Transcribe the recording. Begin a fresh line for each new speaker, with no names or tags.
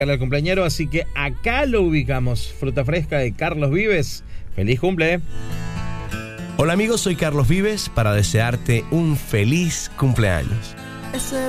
el cumpleañero, así que acá lo ubicamos. Fruta fresca de Carlos Vives. ¡Feliz cumple!
Hola amigos, soy Carlos Vives para desearte un feliz cumpleaños.